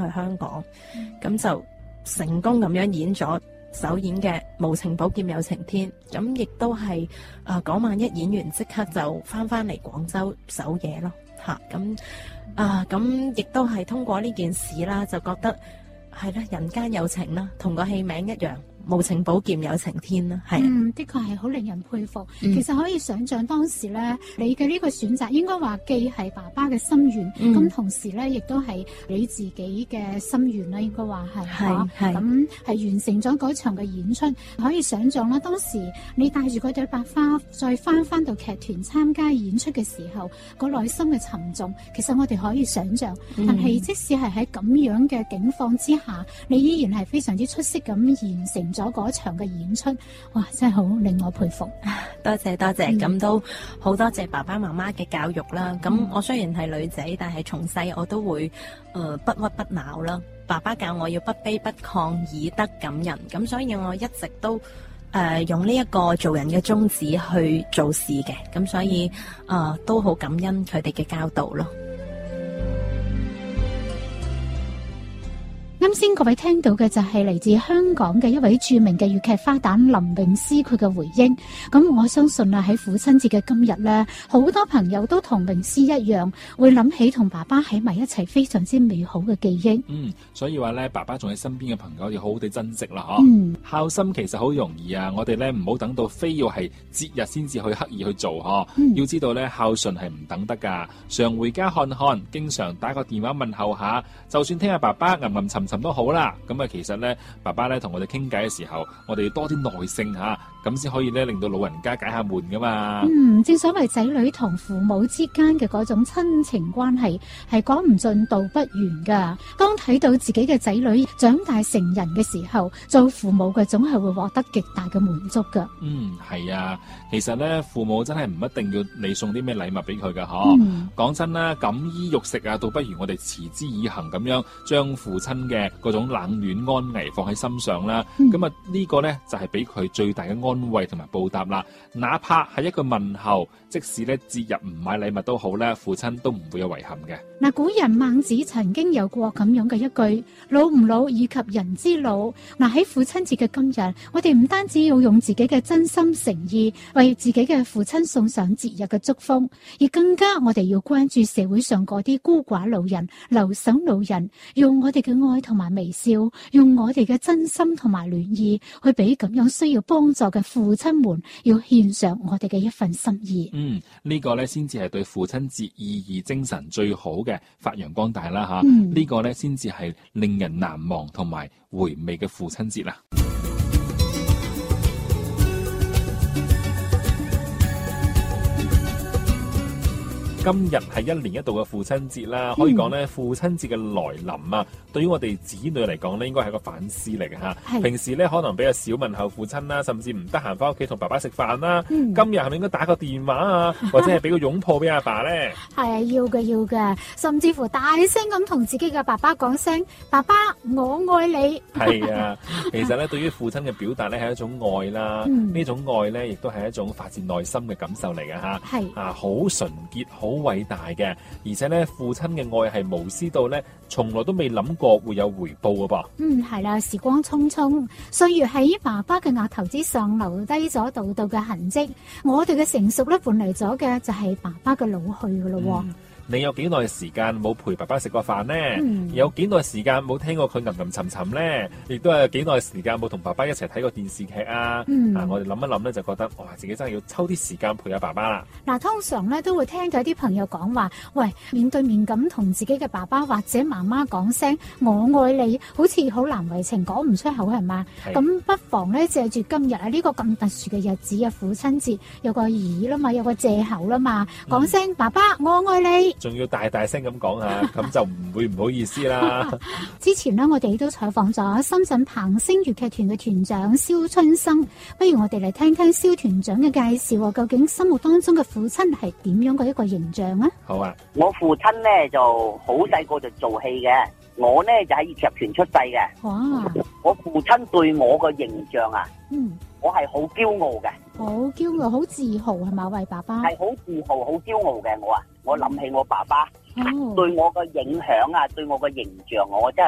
香港，咁就成功咁樣演咗首演嘅《無情寶劍有情天》，咁亦都係嗰晚一演完即刻就翻嚟廣州首夜咯嚇，咁亦都係通過呢件事啦，就覺得係啦，人間有情啦，同個戲名一樣。無情寶劍有情天啦，係的確係好令人佩服。其實可以想象當時咧，你嘅呢個選擇應該話既係爸爸嘅心願，咁同時咧亦都係你自己嘅心願啦，應該話係咁係完成咗嗰場嘅演出。可以想象啦，當時你帶住嗰對白花再翻到劇團參加演出嘅時候，個內心嘅沉重，其實我哋可以想象。但係即使係喺咁樣嘅境況之下，你依然係非常之出色咁完成咗嗰場嘅演出，哇！真係好令我佩服。 多謝，咁都好多謝爸爸媽媽嘅教育啦。咁我雖然係女仔，但係從細我都會不屈不撓啦。爸爸教我要不卑不亢，以德感人。咁所以我一直都用呢一個做人嘅宗旨去做事嘅。咁所以都好感恩佢哋嘅教導咯。 啱先各位聽到嘅就係嚟自香港嘅一位著名嘅粵劇花旦林詠詩佢嘅回應。咁我相信喺父親節嘅今日呢，好多朋友都同詠詩一樣，會諗起同爸爸喺埋一齊非常之美好嘅記憶。 所以話呢，爸爸仲喺身邊嘅朋友要好好地珍惜啦，孝心其實好容易啊，我哋呢唔好等到非要係節日先至去刻意去做，要知道呢，孝順係唔等得噶，常回家看看，經常打個電話問候下，就算聽下爸爸吟吟沉沉都好啦。咁其實咧，爸爸咧同我哋傾偈嘅時候，我哋要多啲耐性吓，咁先可以咧令到老人家解下悶噶嘛。 正所謂仔女同父母之間嘅嗰種親情關係係講唔盡道不完噶。當睇到自己嘅仔女長大成人嘅時候，做父母嘅總係會獲得極大嘅滿足噶。 係啊，其實咧父母真係唔一定要你送啲咩禮物俾佢噶，講真啦，錦衣玉食啊，倒不如我哋持之以恆咁樣將父親嘅嗰種冷暖安危放喺心上啦。咁呢個呢，就係俾佢最大嘅安慰同埋報答啦。哪怕係一個問候，即使呢節日唔買禮物都好呢，父親都唔會有遺憾嘅。 古人孟子曾經有過咁樣嘅一句：老唔老以及人之老。喺父親節嘅今日，我哋唔單止要用自己嘅真心誠意為自己嘅父親送上節日嘅祝福，而更加我哋要關注社會上嗰啲孤寡老人、留守老人，用我哋嘅愛同埋微笑，用我哋嘅真心同埋暖意去俾咁樣需要幫助嘅父親們，要獻上我哋嘅一份心意。 呢個呢先至係對父親節意義精神最好嘅發揚光大啦吓。呢個呢先至係令人難忘同埋回味嘅父親節啦。今日係一年一度嘅父親節啦，可以講咧父親節嘅來臨啊，對於我哋子女嚟講咧，應該係一個反思嚟嘅吓。平時咧可能比較少問候父親啦，甚至唔得閒翻屋企同爸爸食飯啦。今日係咪應該打個電話啊，或者係俾個擁抱俾阿爸咧？係啊， 要嘅，甚至乎大聲咁同自己嘅爸爸講聲：爸爸，我愛你。係啊，其實咧對於父親嘅表達咧係一種愛啦，呢種愛咧亦都係一種發自內心嘅感受嚟嘅吓。係啊，好純潔，好偉大嘅，而且咧父親嘅愛係無私到咧，從來都未諗過會有回報嘅噃。 係啦，時光匆匆，歲月喺爸爸嘅額頭之上留低咗道道嘅痕跡。我哋嘅成熟咧，換嚟咗嘅就係爸爸嘅老去噶咯。 你有幾耐時間冇陪爸爸食過飯呢？有幾耐時間冇聽過佢吟吟沉沉呢？亦都係幾耐時間冇同爸爸一齊睇過電視劇啊？我哋諗一諗咧，就覺得哇，自己真係要抽啲時間陪下爸爸啦。 通常咧都會聽到啲朋友講話，喂，面對面咁同自己嘅爸爸或者媽媽講聲我愛你，好似好難為情，講唔出口係嘛？咁不妨咧借住今日啊呢個咁特殊嘅日子啊，父親節有個意義啦嘛，有個借口啦嘛，講聲爸爸我愛你。 仲要大大聲咁講下，咁就唔會唔好意思啦。 之前呢，我哋都採訪咗深圳鵬星粵劇團嘅團長蕭春生，不如我哋嚟聽聽蕭團長嘅介紹，究竟心目當中嘅父親係點樣嘅一個形象啊？ 好啊， 我父親呢就好細個就做戲嘅，我呢就喺粵劇團出世嘅。 哇！ 我父親對我個形象啊，我係好驕傲嘅， 好驕傲，好自豪係嘛？為爸爸係好自豪、好驕傲嘅我啊！我諗起我爸爸對我個影響啊，對我個形象，我真係